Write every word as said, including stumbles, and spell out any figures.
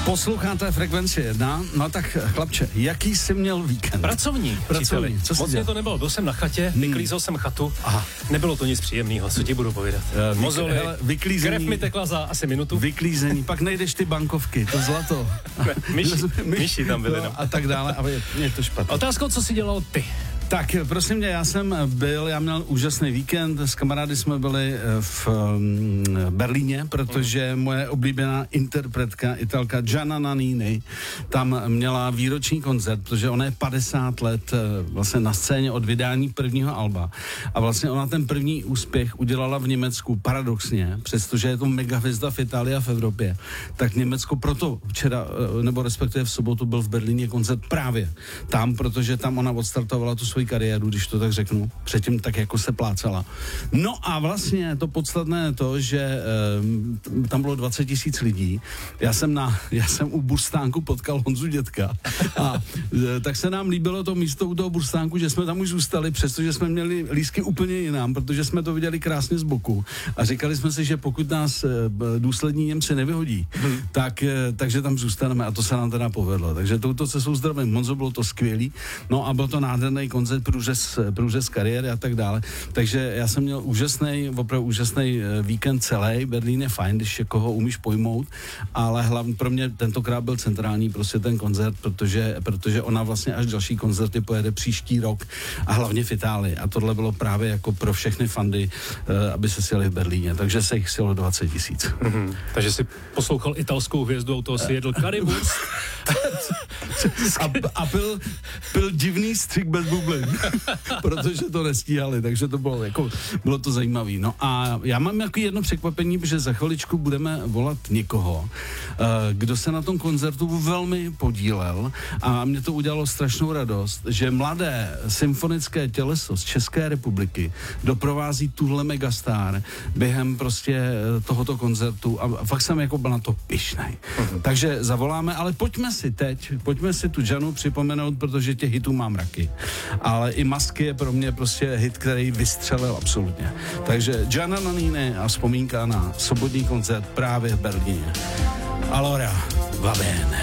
Posloucháte Frekvenci jedna? No tak chlapče, jaký jsi měl víkend? Pracovní, Pracovní. Co jsi Moc mě to nebylo, byl jsem na chatě, hmm. vyklízel jsem chatu. Aha. Nebylo to nic příjemného, co ti budu povídat. Uh, Mozoly, vyklízení, krev mi tekla za asi minutu. Vyklízení, pak nejdeš ty bankovky, to zlato. Ne, myši, myši tam byly. No, No. A tak dále, a je, je to špatné. Otázkou, co jsi dělal ty? Tak, prosím mě, já jsem byl, já měl úžasný víkend, s kamarády jsme byli v um, Berlíně, protože moje oblíbená interpretka, Italka Gianna Nannini, tam měla výroční koncert, protože ona je padesát let vlastně na scéně od vydání prvního alba. A vlastně ona ten první úspěch udělala v Německu paradoxně, přestože je to megahvězda v Itálii a v Evropě, tak Německo proto včera, nebo respektive v sobotu byl v Berlíně koncert právě tam, protože tam ona odstartovala tu svoji kariéru, když to tak řeknu. Předtím tak jako se plácala. No a vlastně to podstatné je to, že e, tam bylo dvacet tisíc lidí. Já jsem na, já jsem u Burstánku potkal Honzu Dětka a e, tak se nám líbilo to místo u toho Burstánku, že jsme tam už zůstali, přestože jsme měli lístky úplně jinam, protože jsme to viděli krásně z boku a říkali jsme si, že pokud nás e, důslední Němci nevyhodí, hmm. tak, e, takže tam zůstaneme a to se nám teda povedlo. Takže touto cestou zdravím Honzo, bylo to skvělý. No a byl to nádherný koncert, průřez, průřez kariéry a tak dále. Takže já jsem měl úžasný, opravdu úžasný víkend celý. Berlín je fajn, když koho umíš pojmout, ale hlavně pro mě tentokrát byl centrální prostě ten koncert, protože, protože ona vlastně až další koncerty pojede příští rok a hlavně v Itálii. A tohle bylo právě jako pro všechny fandy, aby se sjeli v Berlíně. Takže se jich sjelo dvacet tisíc. Mm-hmm. Takže si poslouchal italskou hvězdu, toho si jedl karibus. a, a byl, byl divný střih bez bublin, protože to nestíhali, takže to bylo jako, bylo to zajímavý. No a já mám jako jedno překvapení, že za chviličku budeme volat někoho, kdo se na tom koncertu velmi podílel a mě to udělalo strašnou radost, že mladé symfonické těleso z České republiky doprovází tuhle megastar během prostě tohoto koncertu a fakt jsem jako byl na to pyšnej. Uh-huh. Takže zavoláme, ale pojďme si teď, pojďme si tu Giannu připomenout, protože těch hitů mám mraky. Ale i Masky je pro mě prostě hit, který vystřelil absolutně. Takže Gianna Nannini a vzpomínka na sobotní koncert právě v Berlíně. Allora, va bene.